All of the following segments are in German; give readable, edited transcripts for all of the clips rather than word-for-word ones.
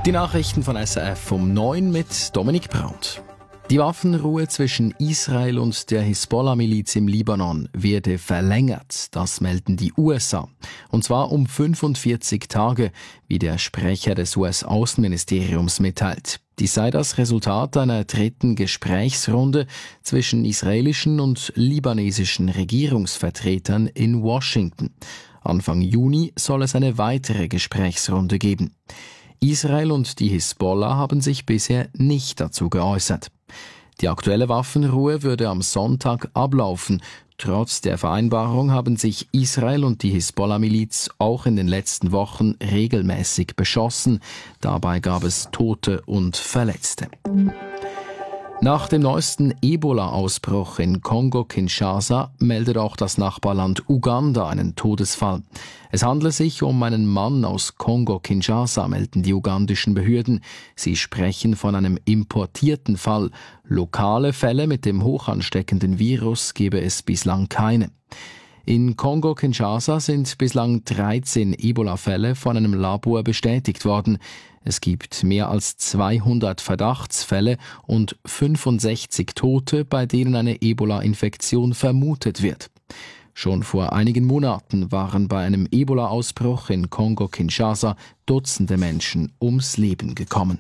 Die Nachrichten von SRF um 9 mit Dominik Brandt. Die Waffenruhe zwischen Israel und der Hisbollah-Miliz im Libanon werde verlängert, das melden die USA. Und zwar um 45 Tage, wie der Sprecher des US-Außenministeriums mitteilt. Dies sei das Resultat einer dritten Gesprächsrunde zwischen israelischen und libanesischen Regierungsvertretern in Washington. Anfang Juni soll es eine weitere Gesprächsrunde geben. Israel und die Hisbollah haben sich bisher nicht dazu geäußert. Die aktuelle Waffenruhe würde am Sonntag ablaufen. Trotz der Vereinbarung haben sich Israel und die Hisbollah-Miliz auch in den letzten Wochen regelmäßig beschossen. Dabei gab es Tote und Verletzte. Nach dem neuesten Ebola-Ausbruch in Kongo-Kinshasa meldet auch das Nachbarland Uganda einen Todesfall. Es handle sich um einen Mann aus Kongo-Kinshasa, melden die ugandischen Behörden. Sie sprechen von einem importierten Fall. Lokale Fälle mit dem hochansteckenden Virus gebe es bislang keine. In Kongo-Kinshasa sind bislang 13 Ebola-Fälle von einem Labor bestätigt worden. Es gibt mehr als 200 Verdachtsfälle und 65 Tote, bei denen eine Ebola-Infektion vermutet wird. Schon vor einigen Monaten waren bei einem Ebola-Ausbruch in Kongo-Kinshasa Dutzende Menschen ums Leben gekommen.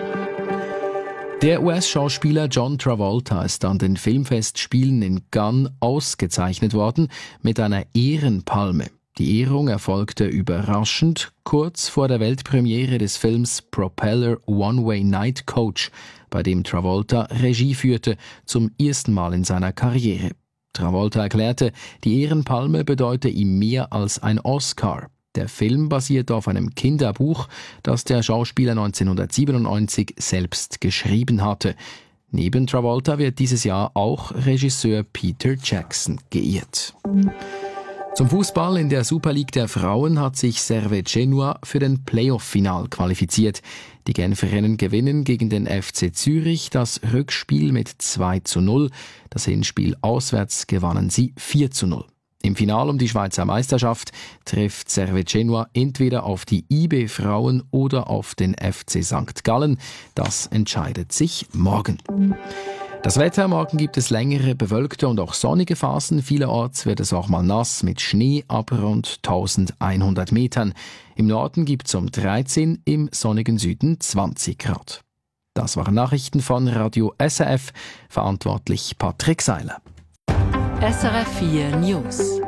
Der US-Schauspieler John Travolta ist an den Filmfestspielen in Cannes ausgezeichnet worden mit einer Ehrenpalme. Die Ehrung erfolgte überraschend kurz vor der Weltpremiere des Films Propeller One-Way Night Coach, bei dem Travolta Regie führte, zum ersten Mal in seiner Karriere. Travolta erklärte, die Ehrenpalme bedeute ihm mehr als ein Oscar. Der Film basiert auf einem Kinderbuch, das der Schauspieler 1997 selbst geschrieben hatte. Neben Travolta wird dieses Jahr auch Regisseur Peter Jackson geehrt. Zum Fußball in der Super League der Frauen hat sich Servet Genua für den Playoff-Final qualifiziert. Die Genferinnen gewinnen gegen den FC Zürich das Rückspiel mit 2:0. Das Hinspiel auswärts gewannen sie 4:0. Im Finale um die Schweizer Meisterschaft trifft Servet Genua entweder auf die IB-Frauen oder auf den FC St. Gallen. Das entscheidet sich morgen. Das Wetter: Morgen gibt es längere, bewölkte und auch sonnige Phasen. Vielerorts wird es auch mal nass mit Schnee ab rund 1100 Metern. Im Norden gibt es um 13, im sonnigen Süden 20 Grad. Das waren Nachrichten von Radio SRF. Verantwortlich Patrick Seiler. SRF 4 News.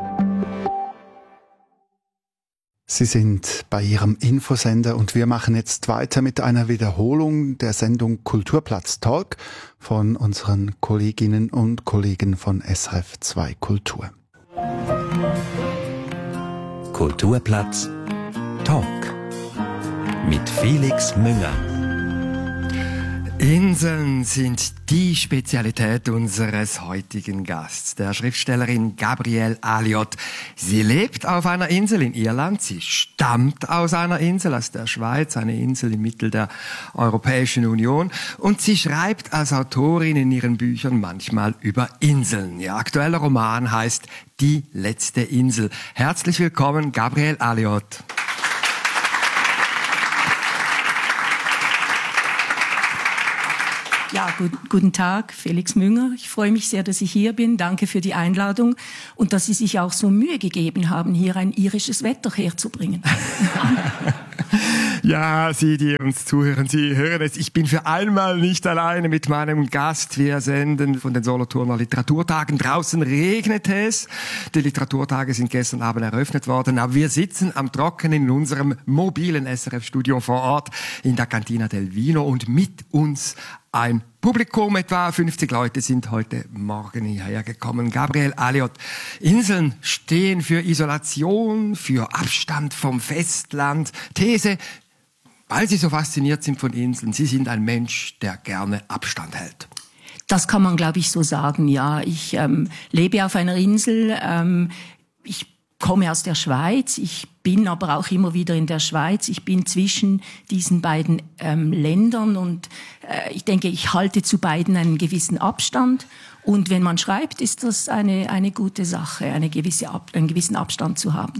Sie sind bei Ihrem Infosender und wir machen jetzt weiter mit einer Wiederholung der Sendung Kulturplatz Talk von unseren Kolleginnen und Kollegen von SRF 2 Kultur. Kulturplatz Talk mit Felix Münger. Inseln sind die Spezialität unseres heutigen Gasts, der Schriftstellerin Gabrielle Aliot. Sie lebt auf einer Insel in Irland, sie stammt aus einer Insel, aus der Schweiz, eine Insel im Mittel der Europäischen Union, und sie schreibt als Autorin in ihren Büchern manchmal über Inseln. Ihr aktueller Roman heißt Die letzte Insel. Herzlich willkommen, Gabrielle Aliot. Ja, guten Tag, Felix Münger. Ich freue mich sehr, dass ich hier bin. Danke für die Einladung und dass Sie sich auch so Mühe gegeben haben, hier ein irisches Wetter herzubringen. Ja, Sie, die uns zuhören, Sie hören es. Ich bin für einmal nicht alleine mit meinem Gast. Wir senden von den Solothurner Literaturtagen. Draußen regnet es. Die Literaturtage sind gestern Abend eröffnet worden, aber wir sitzen am Trockenen in unserem mobilen SRF-Studio vor Ort in der Cantina del Vino und mit uns ein Publikum, etwa 50 Leute sind heute Morgen hierher gekommen. Gabrielle Aliot, Inseln stehen für Isolation, für Abstand vom Festland. These: Weil Sie so fasziniert sind von Inseln, Sie sind ein Mensch, der gerne Abstand hält. Das kann man, glaube ich, so sagen, ja. Ich lebe auf einer Insel. Ich komme aus der Schweiz. Ich bin aber auch immer wieder in der Schweiz. Ich bin zwischen diesen beiden Ländern und ich denke, ich halte zu beiden einen gewissen Abstand. Und wenn man schreibt, ist das eine gute Sache, einen gewissen Abstand zu haben.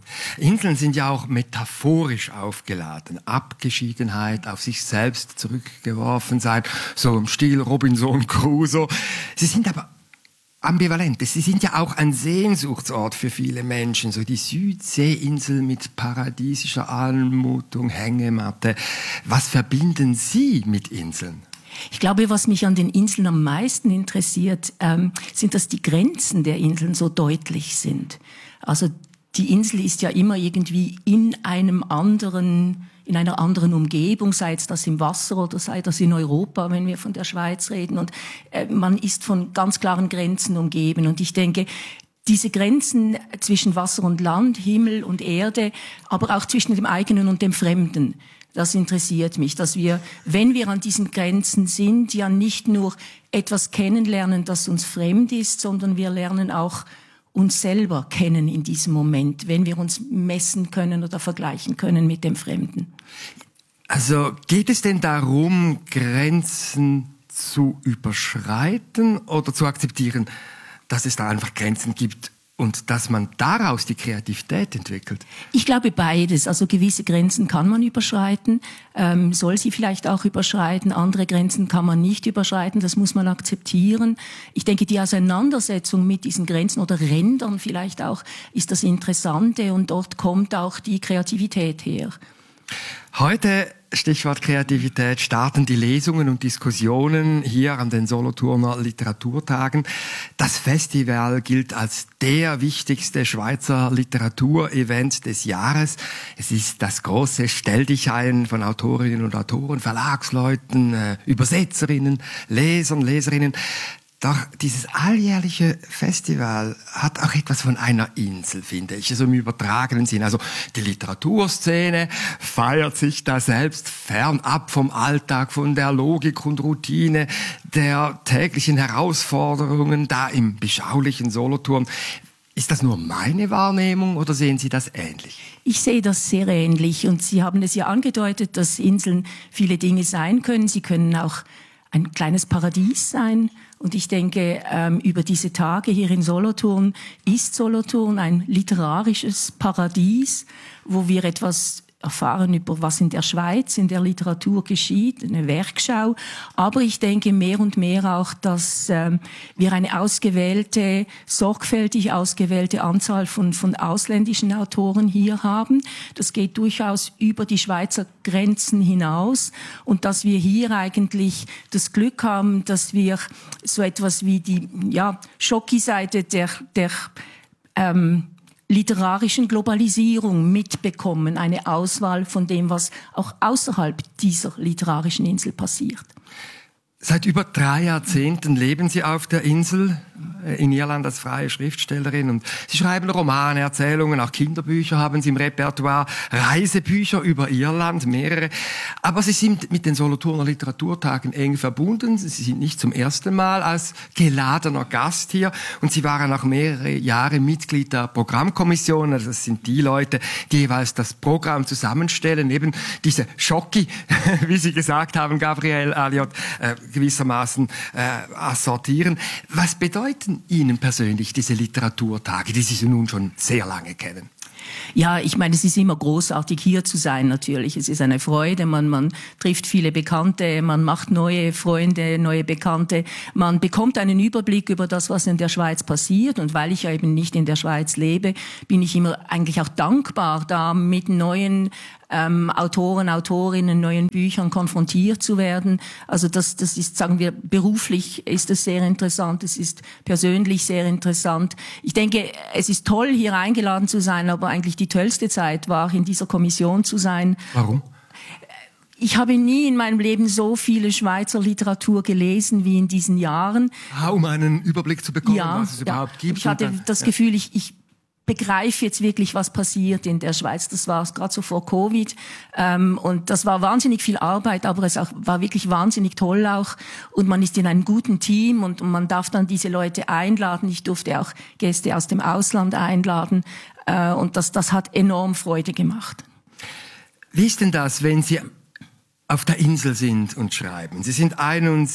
Inseln sind ja auch metaphorisch aufgeladen. Abgeschiedenheit, auf sich selbst zurückgeworfen sein, so im Stil Robinson Crusoe. Sie sind aber ambivalent. Sie sind ja auch ein Sehnsuchtsort für viele Menschen. So die Südseeinsel mit paradiesischer Anmutung, Hängematte. Was verbinden Sie mit Inseln? Ich glaube, was mich an den Inseln am meisten interessiert, sind, dass die Grenzen der Inseln so deutlich sind. Also die Insel ist ja immer irgendwie in einer anderen Umgebung, sei es das im Wasser oder sei das in Europa, wenn wir von der Schweiz reden. Und man ist von ganz klaren Grenzen umgeben. Und ich denke, diese Grenzen zwischen Wasser und Land, Himmel und Erde, aber auch zwischen dem eigenen und dem Fremden, das interessiert mich, dass wir, wenn wir an diesen Grenzen sind, ja nicht nur etwas kennenlernen, das uns fremd ist, sondern wir lernen auch uns selber kennen in diesem Moment, wenn wir uns messen können oder vergleichen können mit dem Fremden. Also geht es denn darum, Grenzen zu überschreiten oder zu akzeptieren, dass es da einfach Grenzen gibt und dass man daraus die Kreativität entwickelt? Ich glaube beides. Also gewisse Grenzen kann man überschreiten, soll sie vielleicht auch überschreiten. Andere Grenzen kann man nicht überschreiten, das muss man akzeptieren. Ich denke, die Auseinandersetzung mit diesen Grenzen oder Rändern vielleicht auch ist das Interessante und dort kommt auch die Kreativität her. Heute, Stichwort Kreativität, starten die Lesungen und Diskussionen hier an den Solothurner Literaturtagen. Das Festival gilt als der wichtigste Schweizer Literaturevent des Jahres. Es ist das große Stelldichein von Autorinnen und Autoren, Verlagsleuten, Übersetzerinnen, Lesern, Leserinnen. Doch dieses alljährliche Festival hat auch etwas von einer Insel, finde ich, also im übertragenen Sinn. Also die Literaturszene feiert sich da selbst fernab vom Alltag, von der Logik und Routine, der täglichen Herausforderungen da im beschaulichen Solothurn. Ist das nur meine Wahrnehmung oder sehen Sie das ähnlich? Ich sehe das sehr ähnlich und Sie haben es ja angedeutet, dass Inseln viele Dinge sein können. Sie können auch ein kleines Paradies sein. Und ich denke, über diese Tage hier in Solothurn ist Solothurn ein literarisches Paradies, wo wir etwas erfahren über was in der Schweiz, in der Literatur geschieht, eine Werkschau. Aber ich denke mehr und mehr auch, dass wir eine ausgewählte, sorgfältig ausgewählte Anzahl von ausländischen Autoren hier haben. Das geht durchaus über die Schweizer Grenzen hinaus und dass wir hier eigentlich das Glück haben, dass wir so etwas wie die Schocki-Seite der literarischen Globalisierung mitbekommen, eine Auswahl von dem, was auch außerhalb dieser literarischen Insel passiert. Seit über 3 Jahrzehnten leben Sie auf der Insel, in Irland als freie Schriftstellerin. Und Sie schreiben Romane, Erzählungen, auch Kinderbücher haben Sie im Repertoire, Reisebücher über Irland, mehrere. Aber Sie sind mit den Solothurner Literaturtagen eng verbunden. Sie sind nicht zum ersten Mal als geladener Gast hier. Und Sie waren auch mehrere Jahre Mitglied der Programmkommission. Also das sind die Leute, die jeweils das Programm zusammenstellen. Eben diese Schocki, wie Sie gesagt haben, Gabrielle Alliot, gewissermaßen assortieren. Was bedeuten Ihnen persönlich diese Literaturtage, die Sie nun schon sehr lange kennen? Ja, ich meine, es ist immer großartig, hier zu sein natürlich. Es ist eine Freude, man trifft viele Bekannte, man macht neue Freunde, neue Bekannte. Man bekommt einen Überblick über das, was in der Schweiz passiert. Und weil ich ja eben nicht in der Schweiz lebe, bin ich immer eigentlich auch dankbar, da mit neuen Autoren, Autorinnen, neuen Büchern konfrontiert zu werden. Also das ist, sagen wir, beruflich ist es sehr interessant, es ist persönlich sehr interessant. Ich denke, es ist toll, hier eingeladen zu sein, aber eigentlich die tollste Zeit war, in dieser Kommission zu sein. Warum? Ich habe nie in meinem Leben so viele Schweizer Literatur gelesen wie in diesen Jahren. Um einen Überblick zu bekommen, was es überhaupt gibt. Ich hatte das Gefühl, ich begreife jetzt wirklich, was passiert in der Schweiz. Das war gerade so vor Covid. Und das war wahnsinnig viel Arbeit, aber es war wirklich wahnsinnig toll auch. Und man ist in einem guten Team und man darf dann diese Leute einladen. Ich durfte auch Gäste aus dem Ausland einladen. Und das hat enorm Freude gemacht. Wie ist denn das, wenn Sie auf der Insel sind und schreiben. Sie sind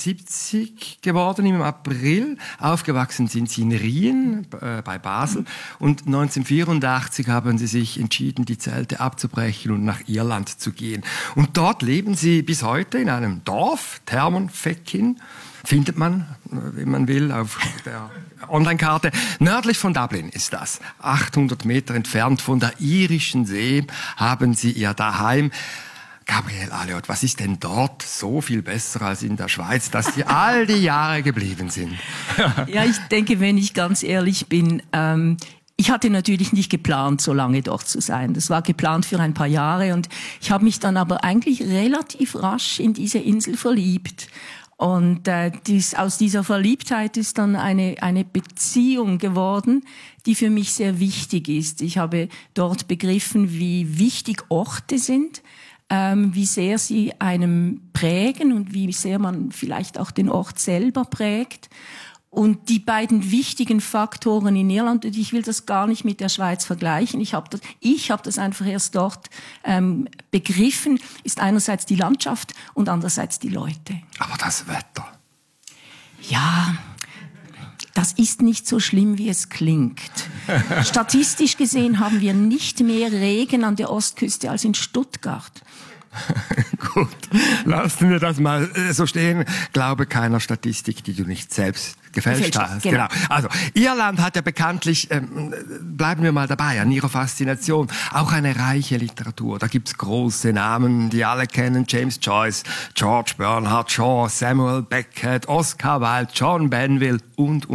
71 geworden im April. Aufgewachsen sind Sie in Rien bei Basel. Und 1984 haben Sie sich entschieden, die Zelte abzubrechen und nach Irland zu gehen. Und dort leben Sie bis heute in einem Dorf, Termonfeckin. Findet man, wenn man will, auf der Online-Karte. Nördlich von Dublin ist das. 800 Meter entfernt von der irischen See haben Sie Ihr Daheim. Gabrielle Alliot, was ist denn dort so viel besser als in der Schweiz, dass Sie all die Jahre geblieben sind? Ja, ich denke, wenn ich ganz ehrlich bin, ich hatte natürlich nicht geplant, so lange dort zu sein. Das war geplant für ein paar Jahre und ich habe mich dann aber eigentlich relativ rasch in diese Insel verliebt. Und aus dieser Verliebtheit ist dann eine Beziehung geworden, die für mich sehr wichtig ist. Ich habe dort begriffen, wie wichtig Orte sind, wie sehr sie einem prägen und wie sehr man vielleicht auch den Ort selber prägt. Und die beiden wichtigen Faktoren in Irland, und ich will das gar nicht mit der Schweiz vergleichen, ich habe das einfach erst dort begriffen, ist einerseits die Landschaft und andererseits die Leute. Aber das Wetter? Ja, das ist nicht so schlimm, wie es klingt. Statistisch gesehen haben wir nicht mehr Regen an der Ostküste als in Stuttgart. Gut, lassen wir das mal so stehen. Glaube keiner Statistik, die du nicht selbst gefälscht hast. Genau. Also Irland hat ja bekanntlich, bleiben wir mal dabei, an ihrer Faszination, auch eine reiche Literatur. Da gibt's große Namen, die alle kennen: James Joyce, George Bernard Shaw, Samuel Beckett, Oscar Wilde, John Banville und.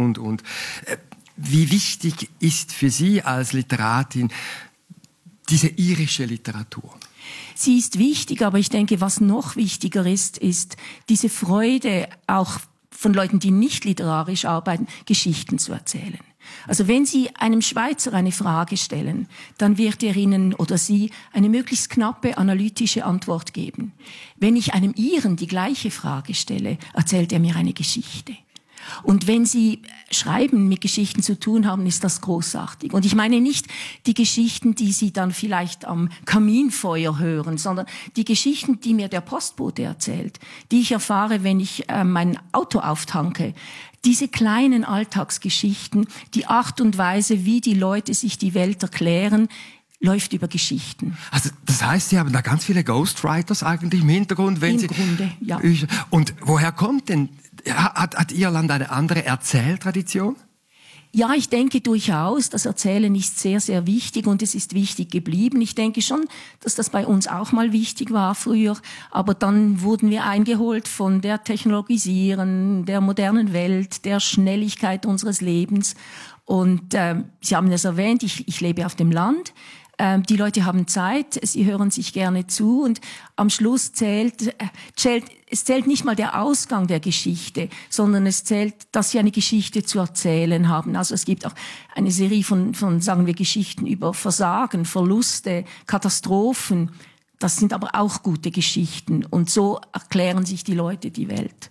Wie wichtig ist für Sie als Literatin diese irische Literatur? Sie ist wichtig, aber ich denke, was noch wichtiger ist diese Freude, auch von Leuten, die nicht literarisch arbeiten, Geschichten zu erzählen. Also wenn Sie einem Schweizer eine Frage stellen, dann wird er Ihnen oder sie eine möglichst knappe, analytische Antwort geben. Wenn ich einem Iren die gleiche Frage stelle, erzählt er mir eine Geschichte. Und wenn Sie Schreiben mit Geschichten zu tun haben, ist das großartig. Und ich meine nicht die Geschichten, die Sie dann vielleicht am Kaminfeuer hören, sondern die Geschichten, die mir der Postbote erzählt, die ich erfahre, wenn ich mein Auto auftanke. Diese kleinen Alltagsgeschichten, die Art und Weise, wie die Leute sich die Welt erklären, läuft über Geschichten. Also das heißt, Sie haben da ganz viele Ghostwriters eigentlich im Hintergrund, wenn Sie... Im Grunde, ja. Und woher kommt denn... Hat Irland eine andere Erzähltradition? Ja, ich denke durchaus, das Erzählen ist sehr, sehr wichtig und es ist wichtig geblieben. Ich denke schon, dass das bei uns auch mal wichtig war früher, aber dann wurden wir eingeholt von der Technologisierung, der modernen Welt, der Schnelligkeit unseres Lebens. Und Sie haben es erwähnt, ich lebe auf dem Land. Die Leute haben Zeit, sie hören sich gerne zu und am Schluss zählt nicht mal der Ausgang der Geschichte, sondern es zählt, dass sie eine Geschichte zu erzählen haben. Also es gibt auch eine Serie von sagen wir, Geschichten über Versagen, Verluste, Katastrophen. Das sind aber auch gute Geschichten und so erklären sich die Leute die Welt.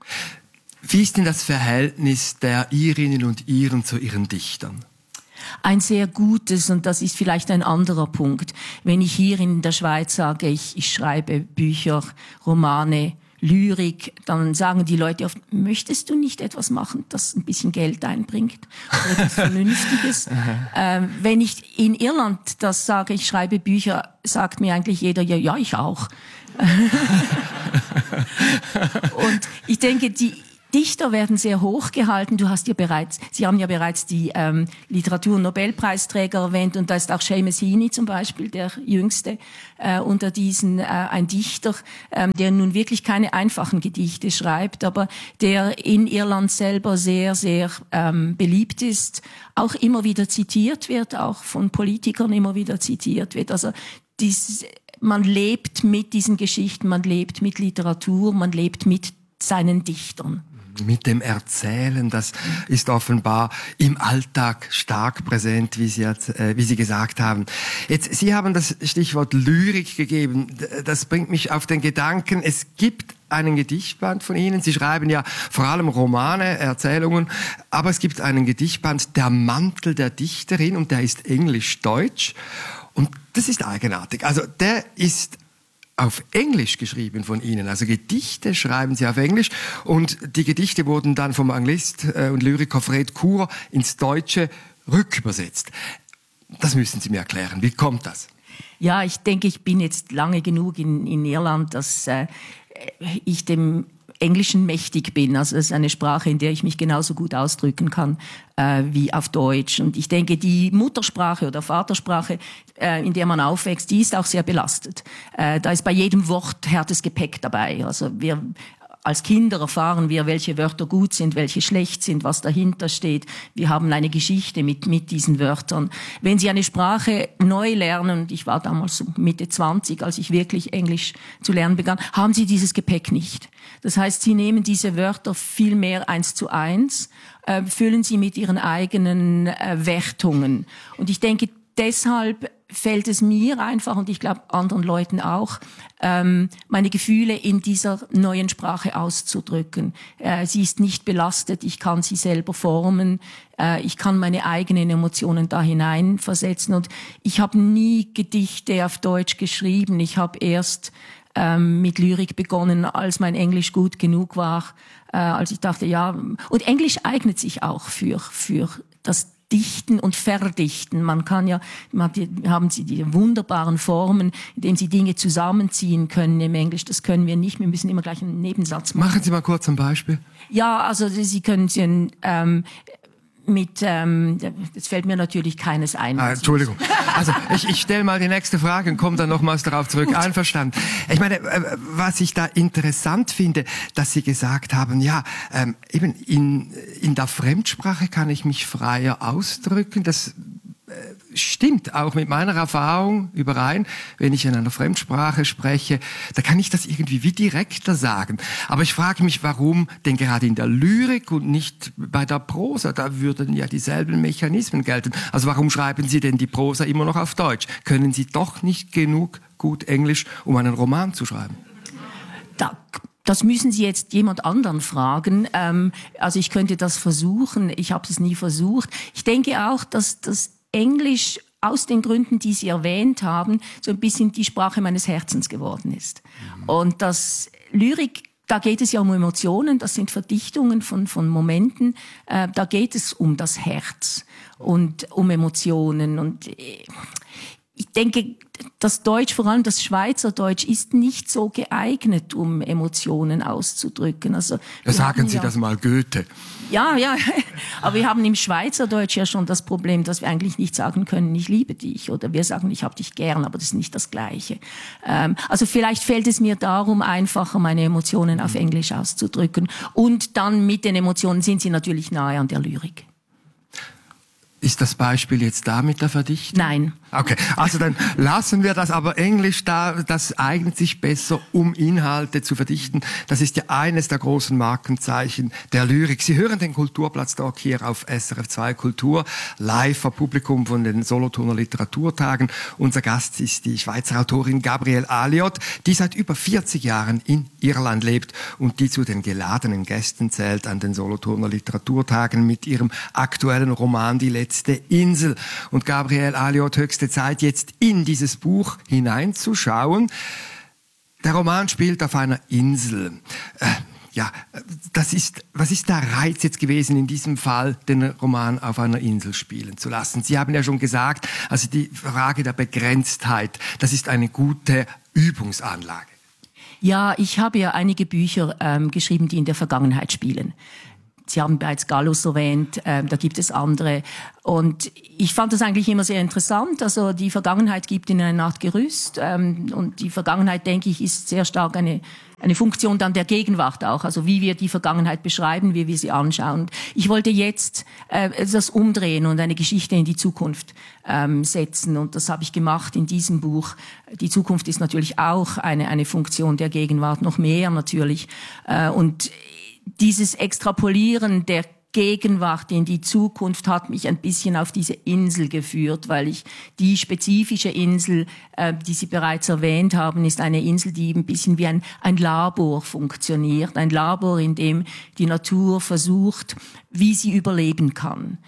Wie ist denn das Verhältnis der Irinnen und Iren zu ihren Dichtern? Ein sehr gutes, und das ist vielleicht ein anderer Punkt. Wenn ich hier in der Schweiz sage, ich schreibe Bücher, Romane, Lyrik, dann sagen die Leute oft, möchtest du nicht etwas machen, das ein bisschen Geld einbringt oder etwas Vernünftiges? Wenn ich in Irland das sage, ich schreibe Bücher, sagt mir eigentlich jeder, ja, ich auch. Und ich denke, die Dichter werden sehr hoch gehalten. Sie haben ja bereits die Literatur-Nobelpreisträger erwähnt und da ist auch Seamus Heaney zum Beispiel, der jüngste unter diesen, ein Dichter, der nun wirklich keine einfachen Gedichte schreibt, aber der in Irland selber sehr, sehr beliebt ist, auch immer wieder zitiert wird, auch von Politikern immer wieder zitiert wird. Also man lebt mit diesen Geschichten, man lebt mit Literatur, man lebt mit seinen Dichtern. Mit dem Erzählen, das ist offenbar im Alltag stark präsent, wie Sie gesagt haben. Jetzt, Sie haben das Stichwort Lyrik gegeben. Das bringt mich auf den Gedanken, es gibt einen Gedichtband von Ihnen. Sie schreiben ja vor allem Romane, Erzählungen, aber es gibt einen Gedichtband, Der Mantel der Dichterin, und der ist englisch-deutsch. Und das ist eigenartig. Also der ist auf Englisch geschrieben von Ihnen. Also Gedichte schreiben Sie auf Englisch und die Gedichte wurden dann vom Anglist und Lyriker Fred Kurer ins Deutsche rückübersetzt. Das müssen Sie mir erklären. Wie kommt das? Ja, ich denke, ich bin jetzt lange genug in Irland, dass ich dem Englischen mächtig bin. Also das ist eine Sprache, in der ich mich genauso gut ausdrücken kann wie auf Deutsch. Und ich denke, die Muttersprache oder Vatersprache, in der man aufwächst, die ist auch sehr belastet. Da ist bei jedem Wort hartes Gepäck dabei. Also wir als Kinder erfahren wir, welche Wörter gut sind, welche schlecht sind, was dahinter steht. Wir haben eine Geschichte mit diesen Wörtern. Wenn Sie eine Sprache neu lernen, und ich war damals so Mitte 20, als ich wirklich Englisch zu lernen begann, haben Sie dieses Gepäck nicht. Das heißt, Sie nehmen diese Wörter viel mehr 1:1, füllen sie mit Ihren eigenen Wertungen. Und ich denke, deshalb fällt es mir einfach, und ich glaube anderen Leuten auch, meine Gefühle in dieser neuen Sprache auszudrücken. Sie ist nicht belastet, ich kann sie selber formen, ich kann meine eigenen Emotionen da hineinversetzen. Und ich habe nie Gedichte auf Deutsch geschrieben. Ich habe erst mit Lyrik begonnen, als mein Englisch gut genug war, als ich dachte, ja, und Englisch eignet sich auch für das Dichten und Verdichten. Man kann ja, haben Sie die wunderbaren Formen, in denen Sie Dinge zusammenziehen können im Englisch. Das können wir nicht. Wir müssen immer gleich einen Nebensatz machen. Machen Sie mal kurz ein Beispiel. Ja, also Sie können jetzt fällt mir natürlich keines ein. Entschuldigung. Also ich stelle mal die nächste Frage und komme dann nochmals darauf zurück. Gut. Einverstanden. Ich meine, was ich da interessant finde, dass Sie gesagt haben, ja, eben in der Fremdsprache kann ich mich freier ausdrücken. Das stimmt auch mit meiner Erfahrung überein. Wenn ich in einer Fremdsprache spreche, da kann ich das irgendwie wie direkter sagen. Aber ich frage mich, warum denn gerade in der Lyrik und nicht bei der Prosa? Da würden ja dieselben Mechanismen gelten. Also warum schreiben Sie denn die Prosa immer noch auf Deutsch? Können Sie doch nicht genug gut Englisch, um einen Roman zu schreiben? Das müssen Sie jetzt jemand anderen fragen. Also ich könnte das versuchen. Ich habe es nie versucht. Ich denke auch, dass das Englisch aus den Gründen, die Sie erwähnt haben, so ein bisschen die Sprache meines Herzens geworden ist. Und das Lyrik, da geht es ja um Emotionen, das sind Verdichtungen von Momenten, da geht es um das Herz und um Emotionen. Und ich denke, das Deutsch, vor allem das Schweizerdeutsch, ist nicht so geeignet, um Emotionen auszudrücken. Also sagen Sie das mal Goethe. Ja, aber wir haben im Schweizerdeutsch ja schon das Problem, dass wir eigentlich nicht sagen können, ich liebe dich, oder wir sagen, ich hab dich gern, aber das ist nicht das Gleiche. Also vielleicht fällt es mir darum einfacher, meine Emotionen auf Englisch auszudrücken. Und dann mit den Emotionen sind sie natürlich nahe an der Lyrik. Ist das Beispiel jetzt da mit der Verdichtung? Nein. Okay, also dann lassen wir das, aber Englisch da, das eignet sich besser, um Inhalte zu verdichten. Das ist ja eines der großen Markenzeichen der Lyrik. Sie hören den Kulturplatz-Talk hier auf SRF 2 Kultur, live vor Publikum von den Solothurner Literaturtagen. Unser Gast ist die Schweizer Autorin Gabrielle Aliot, die seit über 40 Jahren in Irland lebt und die zu den geladenen Gästen zählt an den Solothurner Literaturtagen mit ihrem aktuellen Roman Die letzte Insel. Und Gabrielle Aliot, höchste Zeit, jetzt in dieses Buch hineinzuschauen. Der Roman spielt auf einer Insel. Was ist der Reiz jetzt gewesen, in diesem Fall den Roman auf einer Insel spielen zu lassen? Sie haben ja schon gesagt, also die Frage der Begrenztheit, das ist eine gute Übungsanlage. Ja, ich habe ja einige Bücher geschrieben, die in der Vergangenheit spielen. Sie haben bereits Gallus erwähnt, da gibt es andere. Und ich fand das eigentlich immer sehr interessant. Also die Vergangenheit gibt Ihnen eine Art Gerüst. Und die Vergangenheit, denke ich, ist sehr stark eine Funktion dann der Gegenwart auch. Also wie wir die Vergangenheit beschreiben, wie wir sie anschauen. Ich wollte jetzt das umdrehen und eine Geschichte in die Zukunft setzen. Und das habe ich gemacht in diesem Buch. Die Zukunft ist natürlich auch eine Funktion der Gegenwart, noch mehr natürlich. Und dieses Extrapolieren der Gegenwart, in die Zukunft, hat mich ein bisschen auf diese Insel geführt, weil ich die spezifische Insel, die Sie bereits erwähnt haben, ist eine Insel, die ein bisschen wie ein Labor funktioniert. Ein Labor, in dem die Natur versucht, wie sie überleben kann.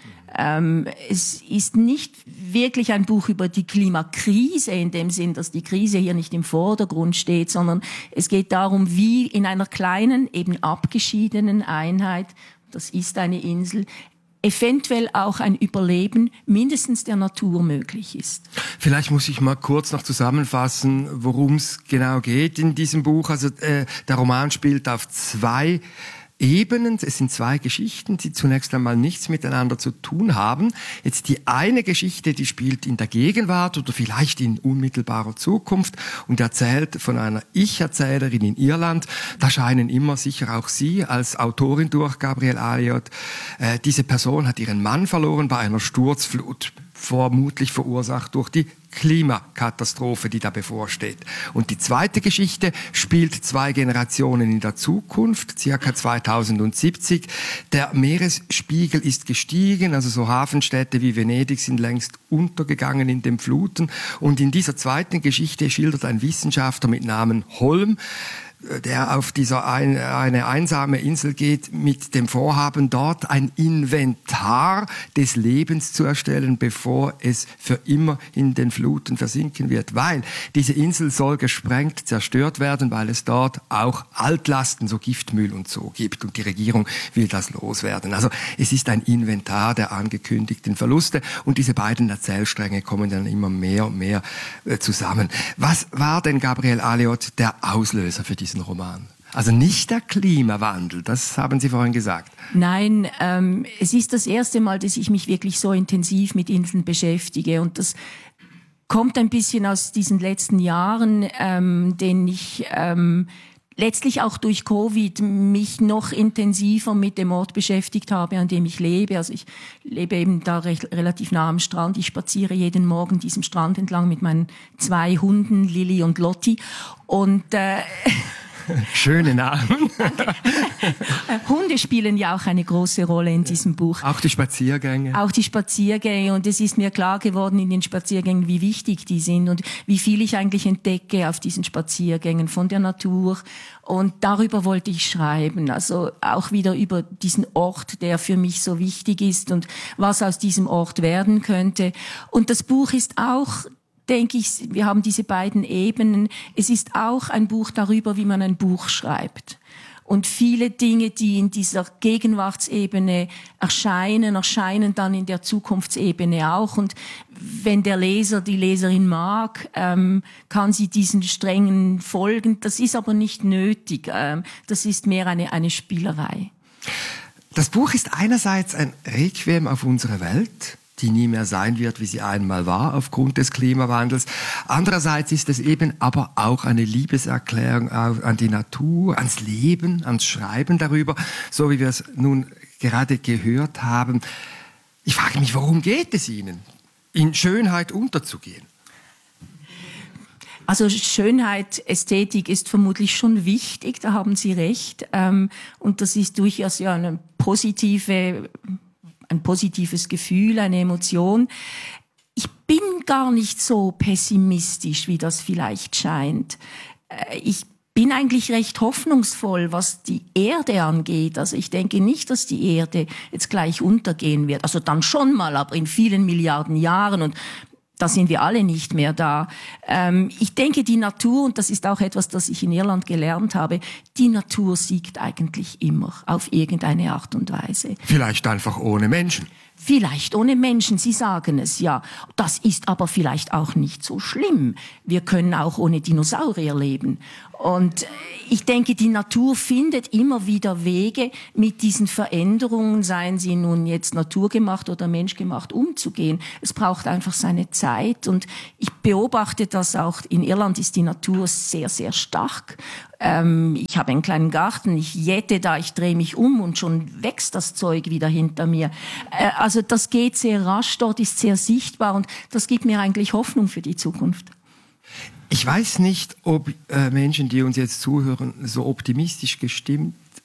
Es ist nicht wirklich ein Buch über die Klimakrise in dem Sinn, dass die Krise hier nicht im Vordergrund steht, sondern es geht darum, wie in einer kleinen, eben abgeschiedenen Einheit, das ist eine Insel, eventuell auch ein Überleben mindestens der Natur möglich ist. Vielleicht muss ich mal kurz noch zusammenfassen, worum es genau geht in diesem Buch. Also der Roman spielt auf 2 Ebenen. Es sind 2 Geschichten, die zunächst einmal nichts miteinander zu tun haben. Jetzt die eine Geschichte, die spielt in der Gegenwart oder vielleicht in unmittelbarer Zukunft und erzählt von einer Ich-Erzählerin in Irland. Da scheinen immer sicher auch Sie als Autorin durch, Gabrielle Alliotte. Diese Person hat ihren Mann verloren bei einer Sturzflut, vermutlich verursacht durch die Klimakatastrophe, die da bevorsteht. Und die zweite Geschichte spielt 2 Generationen in der Zukunft, circa 2070. Der Meeresspiegel ist gestiegen, also so Hafenstädte wie Venedig sind längst untergegangen in den Fluten. Und in dieser zweiten Geschichte schildert ein Wissenschaftler mit Namen Holm, der auf eine einsame Insel geht, mit dem Vorhaben, dort ein Inventar des Lebens zu erstellen, bevor es für immer in den Fluten versinken wird. Weil diese Insel soll gesprengt, zerstört werden, weil es dort auch Altlasten, so Giftmüll und so gibt. Und die Regierung will das loswerden. Also es ist ein Inventar der angekündigten Verluste. Und diese beiden Erzählstränge kommen dann immer mehr und mehr zusammen. Was war denn, Gabrielle Alliotte, der Auslöser für diesen Roman? Also nicht der Klimawandel, das haben Sie vorhin gesagt. Nein, es ist das erste Mal, dass ich mich wirklich so intensiv mit Inseln beschäftige und das kommt ein bisschen aus diesen letzten Jahren, denen ich letztlich auch durch Covid mich noch intensiver mit dem Ort beschäftigt habe, an dem ich lebe. Also ich lebe eben da relativ nah am Strand. Ich spaziere jeden Morgen diesem Strand entlang mit meinen 2 Hunden, Lilly und Lotti. Und schöne Namen. Hunde spielen ja auch eine große Rolle in diesem Buch. Auch die Spaziergänge. Auch die Spaziergänge. Und es ist mir klar geworden in den Spaziergängen, wie wichtig die sind und wie viel ich eigentlich entdecke auf diesen Spaziergängen von der Natur. Und darüber wollte ich schreiben. Also auch wieder über diesen Ort, der für mich so wichtig ist und was aus diesem Ort werden könnte. Und das Buch ist auch, denke ich, wir haben diese beiden Ebenen. Es ist auch ein Buch darüber, wie man ein Buch schreibt. Und viele Dinge, die in dieser Gegenwartsebene erscheinen dann in der Zukunftsebene auch. Und wenn der Leser, die Leserin mag, kann sie diesen Strängen folgen. Das ist aber nicht nötig. Das ist mehr eine Spielerei. Das Buch ist einerseits ein Requiem auf unsere Welt, die nie mehr sein wird, wie sie einmal war, aufgrund des Klimawandels. Andererseits ist es eben aber auch eine Liebeserklärung an die Natur, ans Leben, ans Schreiben darüber, so wie wir es nun gerade gehört haben. Ich frage mich, worum geht es Ihnen, in Schönheit unterzugehen? Also Schönheit, Ästhetik ist vermutlich schon wichtig, da haben Sie recht. Und das ist durchaus ja ein positives Gefühl, eine Emotion. Ich bin gar nicht so pessimistisch, wie das vielleicht scheint. Ich bin eigentlich recht hoffnungsvoll, was die Erde angeht. Also ich denke nicht, dass die Erde jetzt gleich untergehen wird. Also dann schon mal, aber in vielen Milliarden Jahren und da sind wir alle nicht mehr da. Ich denke, die Natur, und das ist auch etwas, das ich in Irland gelernt habe, die Natur siegt eigentlich immer auf irgendeine Art und Weise. Vielleicht einfach ohne Menschen. Vielleicht ohne Menschen, Sie sagen es, ja. Das ist aber vielleicht auch nicht so schlimm. Wir können auch ohne Dinosaurier leben. Und ich denke, die Natur findet immer wieder Wege, mit diesen Veränderungen, seien sie nun jetzt naturgemacht oder menschgemacht, umzugehen. Es braucht einfach seine Zeit. Und ich beobachte das auch. In Irland ist die Natur sehr, sehr stark. Ich habe einen kleinen Garten, ich jäte da, ich drehe mich um und schon wächst das Zeug wieder hinter mir. Also das geht sehr rasch, dort ist sehr sichtbar und das gibt mir eigentlich Hoffnung für die Zukunft. Ich weiß nicht, ob Menschen, die uns jetzt zuhören, so optimistisch gestimmt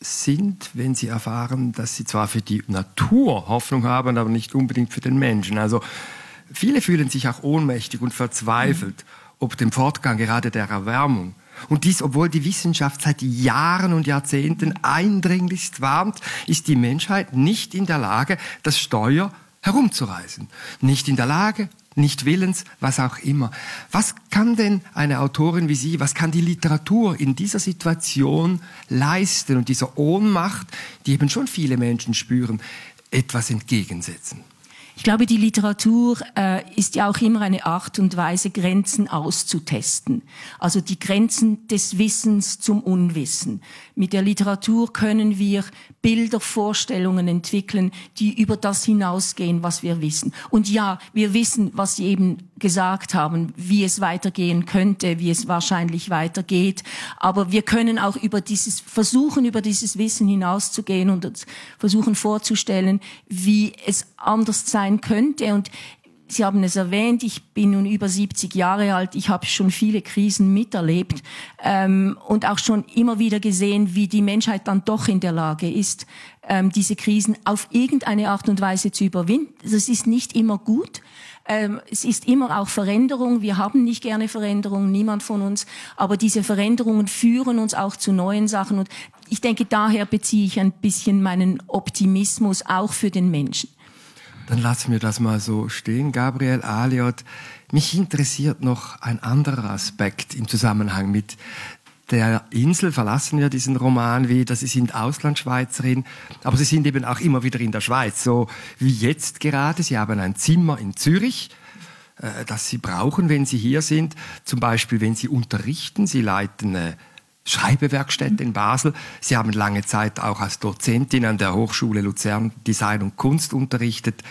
sind, wenn sie erfahren, dass sie zwar für die Natur Hoffnung haben, aber nicht unbedingt für den Menschen. Also viele fühlen sich auch ohnmächtig und verzweifelt ob dem Fortgang gerade der Erwärmung. Und dies, obwohl die Wissenschaft seit Jahren und Jahrzehnten eindringlichst warnt, ist die Menschheit nicht in der Lage, das Steuer herumzureißen. Nicht in der Lage, nicht willens, was auch immer. Was kann denn eine Autorin wie Sie, was kann die Literatur in dieser Situation leisten und dieser Ohnmacht, die eben schon viele Menschen spüren, etwas entgegensetzen? Ich glaube, die Literatur ist ja auch immer eine Art und Weise, Grenzen auszutesten. Also die Grenzen des Wissens zum Unwissen. Mit der Literatur können wir Bilder, Vorstellungen entwickeln, die über das hinausgehen, was wir wissen. Und ja, wir wissen, was Sie eben gesagt haben, wie es weitergehen könnte, wie es wahrscheinlich weitergeht. Aber wir können auch versuchen, über dieses Wissen hinauszugehen und uns versuchen vorzustellen, wie es anders sein könnte. Und Sie haben es erwähnt, ich bin nun über 70 Jahre alt, ich habe schon viele Krisen miterlebt und auch schon immer wieder gesehen, wie die Menschheit dann doch in der Lage ist, diese Krisen auf irgendeine Art und Weise zu überwinden. Das ist nicht immer gut. Es ist immer auch Veränderung. Wir haben nicht gerne Veränderung, niemand von uns. Aber diese Veränderungen führen uns auch zu neuen Sachen. Und ich denke, daher beziehe ich ein bisschen meinen Optimismus auch für den Menschen. Dann lassen wir das mal so stehen, Gabrielle Aliot. Mich interessiert noch ein anderer Aspekt im Zusammenhang mit der Insel. Verlassen wir diesen Roman wieder. Sie sind Auslandschweizerin, aber Sie sind eben auch immer wieder in der Schweiz, so wie jetzt gerade. Sie haben ein Zimmer in Zürich, das Sie brauchen, wenn Sie hier sind. Zum Beispiel, wenn Sie unterrichten. Sie leiten Schreibewerkstätte in Basel. Sie haben lange Zeit auch als Dozentin an der Hochschule Luzern Design und Kunst unterrichtet.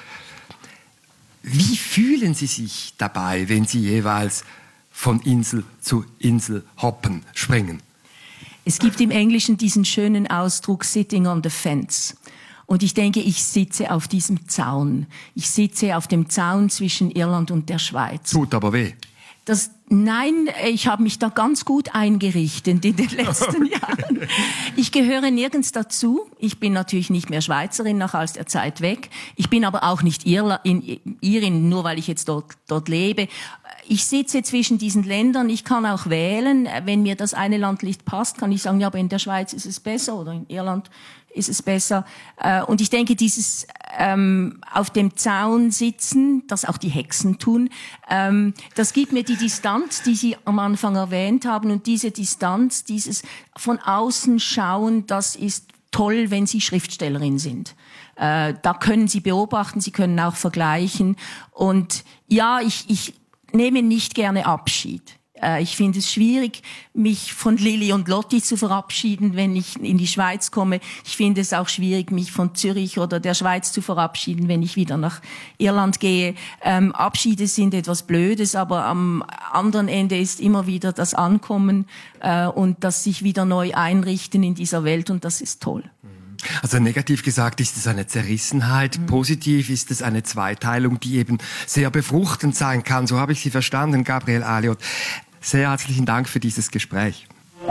Wie fühlen Sie sich dabei, wenn Sie jeweils von Insel zu Insel hoppen, springen? Es gibt im Englischen diesen schönen Ausdruck sitting on the fence. Und ich denke, ich sitze auf diesem Zaun. Ich sitze auf dem Zaun zwischen Irland und der Schweiz. Tut aber weh. Nein, ich habe mich da ganz gut eingerichtet in den letzten Jahren. Ich gehöre nirgends dazu. Ich bin natürlich nicht mehr Schweizerin nach all der Zeit weg. Ich bin aber auch nicht Irin, nur weil ich jetzt dort lebe. Ich sitze zwischen diesen Ländern. Ich kann auch wählen. Wenn mir das eine Land nicht passt, kann ich sagen, ja, aber in der Schweiz ist es besser oder in Irland ist es besser. Und ich denke, dieses auf dem Zaun sitzen, das auch die Hexen tun, das gibt mir die Distanz, die Sie am Anfang erwähnt haben. Und diese Distanz, dieses von außen schauen, das ist toll, wenn Sie Schriftstellerin sind. Da können Sie beobachten, Sie können auch vergleichen. Und ja, ich nehme nicht gerne Abschied. Ich finde es schwierig, mich von Lili und Lotti zu verabschieden, wenn ich in die Schweiz komme. Ich finde es auch schwierig, mich von Zürich oder der Schweiz zu verabschieden, wenn ich wieder nach Irland gehe. Abschiede sind etwas Blödes, aber am anderen Ende ist immer wieder das Ankommen und das sich wieder neu einrichten in dieser Welt, und das ist toll. Also negativ gesagt ist es eine Zerrissenheit, positiv ist es eine Zweiteilung, die eben sehr befruchtend sein kann. So habe ich Sie verstanden, Gabrielle Aliot. Sehr herzlichen Dank für dieses Gespräch.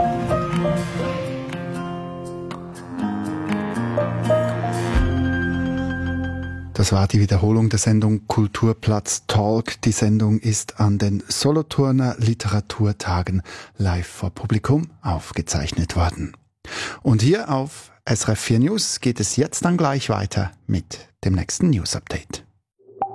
Das war die Wiederholung der Sendung Kulturplatz Talk. Die Sendung ist an den Solothurner Literaturtagen live vor Publikum aufgezeichnet worden. Und hier auf SRF 4 News geht es jetzt dann gleich weiter mit dem nächsten News Update.